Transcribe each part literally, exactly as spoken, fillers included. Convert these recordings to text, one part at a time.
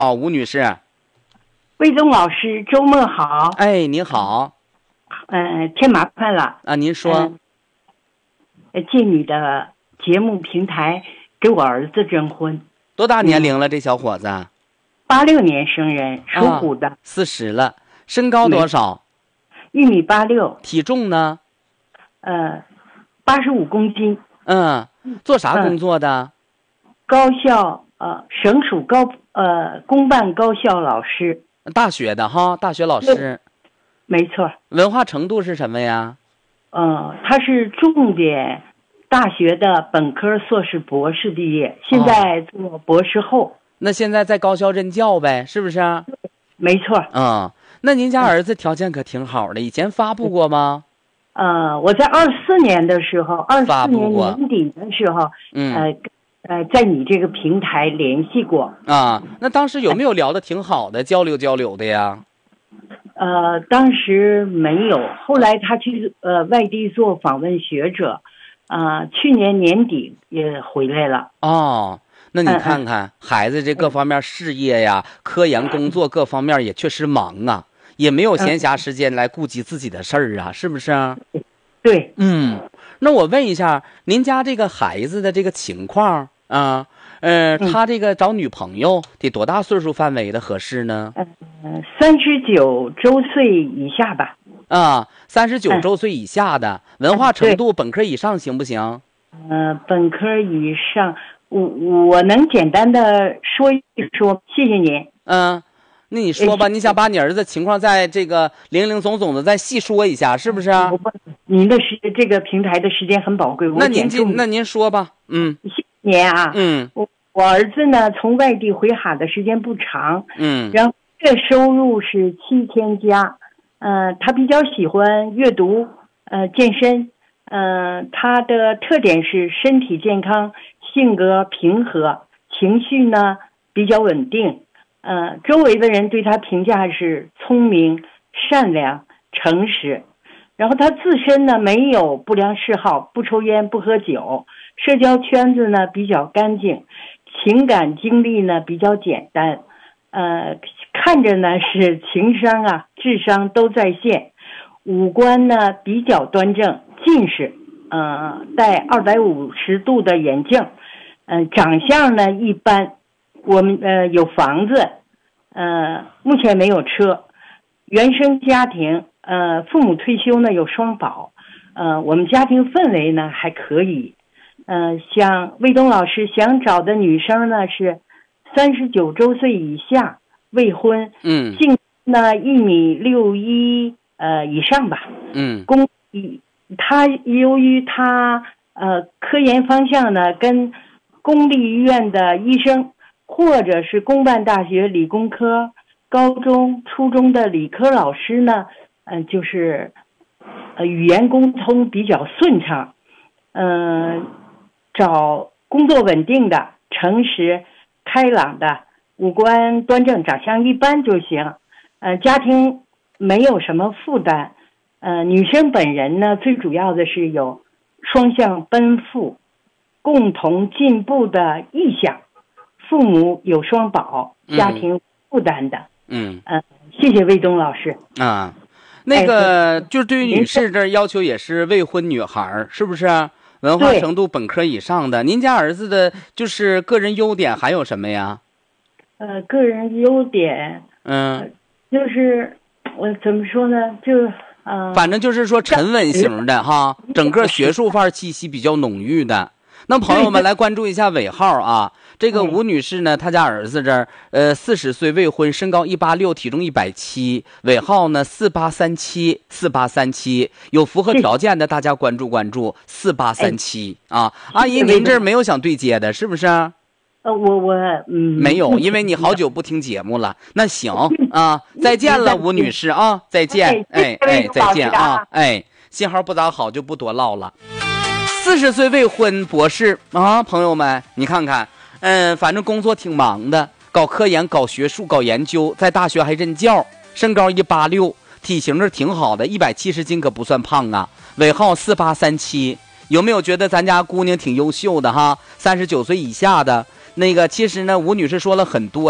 好，吴女士。 魏东老师，周末好。 哎，您好。 嗯、呃，添麻烦了啊，您说。 呃，借你的节目平台给我儿子征婚。 多大年龄了？嗯、这小伙子？ 八六年生人，属虎的。 四十了。身高多少？ 一米八六。 体重呢？ 呃，八十五公斤。 嗯，做啥工作的？ 嗯、高校呃，省属高呃公办高校老师。 大学的哈，大学老师。 没错。 文化程度是什么呀？ 呃，他是重点大学的本科、硕士、博士毕业，现在做博士后。哦、 那现在在高校任教呗，是不是？ 没错。 嗯，那您家儿子条件可挺好的，以前发布过吗？ 呃，我在二四年的时候，二四年年底的时候， 嗯， 呃呃，在你这个平台联系过。 啊，那当时有没有聊得挺好的，交流交流的呀？ 呃，当时没有，后来他去呃外地做访问学者，啊、呃，去年年底也回来了。 哦，那你看看、嗯、孩子这各方面事业呀、嗯、科研工作各方面也确实忙啊，也没有闲暇时间来顾及自己的事儿啊，嗯、是不是啊？ 对， 嗯，那我问一下，您家这个孩子的这个情况啊？呃，他这个找女朋友得多大岁数范围的合适呢？ 嗯，三十九周岁以下吧。 啊，三十九周岁以下的，嗯、文化程度本科以上行不行？ 呃，本科以上，我我能简单的说一说，谢谢您。 嗯，那你说吧，你想把你儿子情况再这个零零总总的再细说一下，是不是？ 您的时这个平台的时间很宝贵， 那您那您说吧，嗯。 谢谢您啊， 嗯， 我我儿子呢从外地回哈的时间不长， 嗯， 然后月收入是七千加，呃，他比较喜欢阅读，呃，健身，呃，他的特点是身体健康，性格平和，情绪呢比较稳定，呃，周围的人对他评价是聪明、善良、诚实。然后他自身呢没有不良嗜好，不抽烟不喝酒，社交圈子呢比较干净，情感经历呢比较简单，呃，看着呢是情商啊智商都在线，五官呢比较端正，近视，呃，戴二百五十度的眼镜，呃，长相呢一般，我们呃有房子，呃，目前没有车，原生家庭。呃，父母退休呢，有双保，呃，我们家庭氛围呢还可以，呃，像魏东老师想找的女生呢是三十九周岁以下，未婚， 嗯， 性呢一米六一呃以上吧， 嗯， 公，他由于他呃科研方向呢跟公立医院的医生或者是公办大学理工科高中、初中的理科老师呢。嗯、呃，就是，呃，语言沟通比较顺畅，嗯、呃，找工作稳定的、诚实、开朗的，五官端正、长相一般就行。呃，家庭没有什么负担。呃，女生本人呢，最主要的是有双向奔赴、共同进步的意向，父母有双保，家庭负担的。 嗯， 呃，谢谢魏东老师啊。那个就是对于女士这要求也是未婚女孩，是不是？文化程度本科以上的。您家儿子的就是个人优点还有什么呀？ 呃，个人优点， 嗯、呃， 就是我怎么说呢？就呃， 反正就是说沉稳型的哈，整个学术范儿气息比较浓郁的。那朋友们来关注一下尾号啊。这个吴女士呢，她家儿子这儿，呃，四十岁未婚，身高一八六，体重一百七，尾号呢四八三七四八三七，有符合条件的，大家关注关注四八三七啊。阿姨，您这儿没有想对接的，是不是？ 呃，我我嗯， 没有，因为你好久不听节目了。那行啊，再见了，吴女士啊，再见，哎哎，再见啊，哎，信号不咋好，就不多唠了。四十岁未婚博士啊，朋友们，你看看。嗯，反正工作挺忙的，搞科研、搞学术、搞研究，在大学还任教，身高一八六，体型是挺好的，一百七十斤可不算胖啊。尾号四八三七，有没有觉得咱家姑娘挺优秀的哈？三十九岁以下的那个，其实呢，吴女士说了很多呀，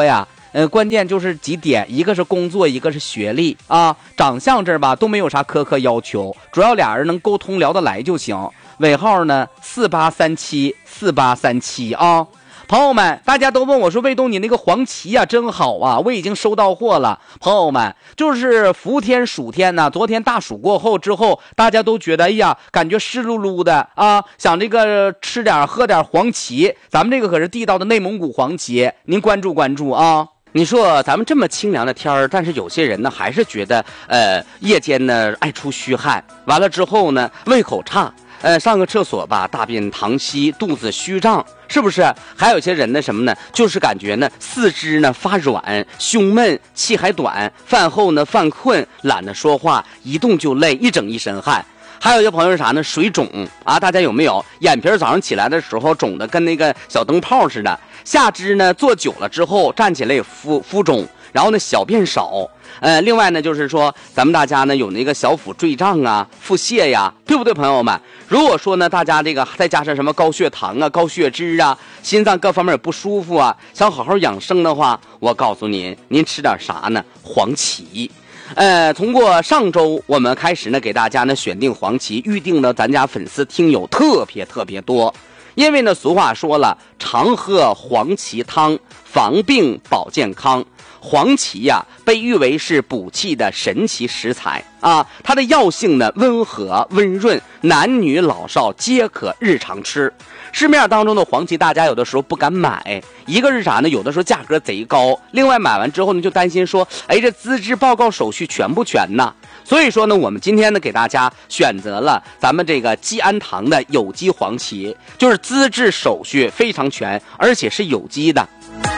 呃，关键就是几点，一个是工作，一个是学历啊，长相这儿吧都没有啥苛刻要求，主要俩人能沟通聊得来就行。尾号呢四八三七四八三七啊。朋友们，大家都问我说，卫东你那个黄芪呀、啊、真好啊，我已经收到货了。朋友们，就是伏天暑天呢、啊，昨天大暑过后之后，大家都觉得哎呀，感觉湿漉漉的啊，想这个吃点喝点黄芪，咱们这个可是地道的内蒙古黄芪，您关注关注啊。你说咱们这么清凉的天儿，但是有些人呢还是觉得呃夜间呢爱出虚汗，完了之后呢胃口差。呃，上个厕所吧，大便溏稀，肚子虚胀，是不是？还有些人呢，什么呢？就是感觉呢，四肢呢发软，胸闷，气还短，饭后呢犯困，懒得说话，一动就累，一整一身汗。还有一些朋友是啥呢？水肿啊，大家有没有？眼皮早上起来的时候肿的跟那个小灯泡似的，下肢呢坐久了之后站起来也浮浮肿，然后呢小便少。呃，另外呢，就是说咱们大家呢有那个小腹坠胀啊、腹泻呀，对不对，朋友们？如果说呢，大家这个再加上什么高血糖啊、高血脂啊、心脏各方面也不舒服啊，想好好养生的话，我告诉您，您吃点啥呢？黄芪。呃，通过上周我们开始呢，给大家呢选定黄芪，预定的咱家粉丝听友特别特别多。因为呢，俗话说了，常喝黄芪汤，防病保健康。黄芪呀、啊，被誉为是补气的神奇食材啊！它的药性呢温和温润，男女老少皆可日常吃。市面当中的黄芪，大家有的时候不敢买，一个是啥呢？有的时候价格贼高，另外买完之后呢，就担心说，哎，这资质报告手续全不全呢？所以说呢，我们今天呢给大家选择了咱们这个积安堂的有机黄芪，就是资质手续非常全，而且是有机的。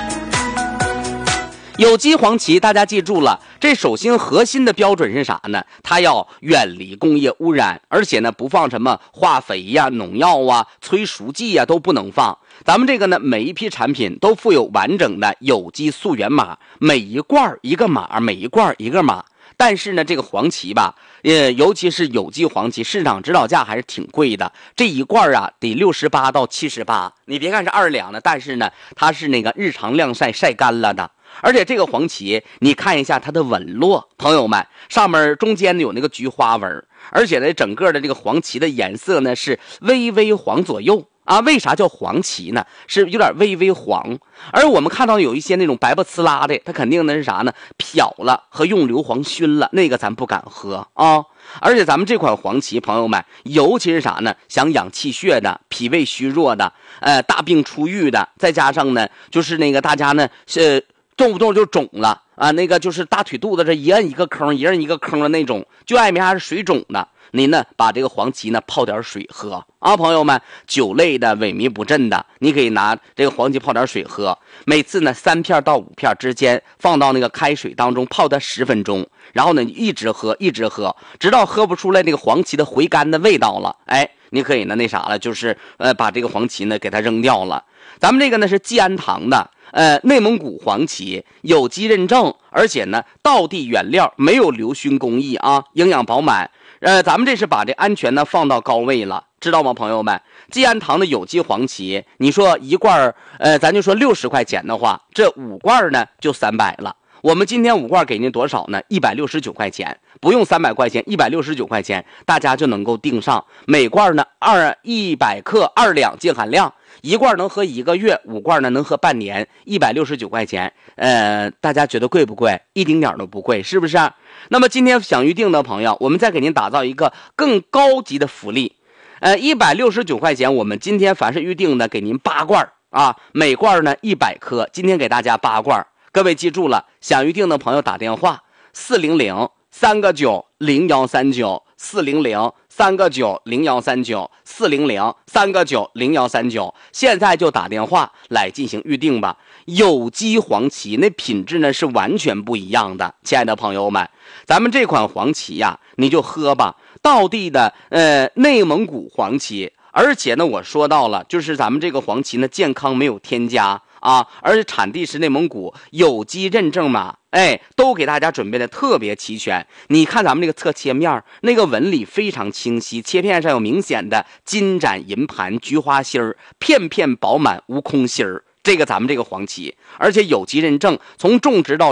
有机黄芪，大家记住了，这首先核心的标准是啥呢？它要远离工业污染，而且呢不放什么化肥呀、农药啊、催熟剂呀都不能放。咱们这个呢，每一批产品都附有完整的有机溯源码，每一罐一个码，每一罐一个码。但是呢，这个黄芪吧，呃，尤其是有机黄芪，市场指导价还是挺贵的。这一罐啊，得六十八到七十八。你别看是二两的，但是呢，它是那个日常晾晒晒干了的。而且这个黄芪，你看一下它的纹络，朋友们，上面中间呢有那个菊花纹，而且呢，整个的这个黄芪的颜色呢是微微黄左右。啊，为啥叫黄芪呢？是有点微微黄，而我们看到有一些那种白不呲啦的，它肯定的是啥呢？漂了和用硫磺熏了，那个咱不敢喝啊。而且咱们这款黄芪，朋友们，尤其是啥呢？想养气血的、脾胃虚弱的、呃大病初愈的，再加上呢，就是那个大家呢，是动不动就肿了啊，那个就是大腿肚子这一摁一个坑，一摁一个坑的那种，就爱没啥是水肿的。您呢，把这个黄芪呢泡点水喝啊，朋友们，酒类的、萎靡不振的，你可以拿这个黄芪泡点水喝。每次呢三片到五片之间，放到那个开水当中泡它十分钟，然后呢一直喝，一直喝，直到喝不出来那个黄芪的回甘的味道了，哎，你可以呢那啥了，就是呃把这个黄芪呢给它扔掉了。咱们这个呢是积安堂的。呃，内蒙古黄芪有机认证，而且呢，道地原料，没有硫熏工艺啊，营养饱满。呃，咱们这是把这安全呢放到高位了，知道吗，朋友们？积安堂的有机黄芪，你说一罐呃，咱就说六十块钱的话，这五罐呢就三百了。我们今天五罐给您多少呢？一百六十九块钱，不用三百块钱，一百六十九块钱，大家就能够订上。每罐呢二一百克二两净含量。一罐能喝一个月，五罐呢能喝半年，一百六十九块钱，呃，大家觉得贵不贵？一丁点都不贵，是不是？那么今天想预定的朋友，我们再给您打造一个更高级的福利，呃，一百六十九块钱，我们今天凡是预定的，给您八罐啊，每罐呢一百克，今天给大家八罐，各位记住了，想预定的朋友打电话四零零三个九零幺三九四零零三个九零幺三九四零零三个九零幺三九，现在就打电话来进行预定吧。有机黄芪那品质呢是完全不一样的，亲爱的朋友们，咱们这款黄芪呀，你就喝吧，道地的呃内蒙古黄芪，而且呢我说到了，就是咱们这个黄芪呢健康没有添加。啊，而且产地是内蒙古，有机认证嘛，哎，都给大家准备的特别齐全。你看咱们这个侧切面，那个纹理非常清晰，切片上有明显的金盏银盘、菊花心儿，片片饱满无空心儿， 这个咱们这个黄芪，而且有机认证，从种植到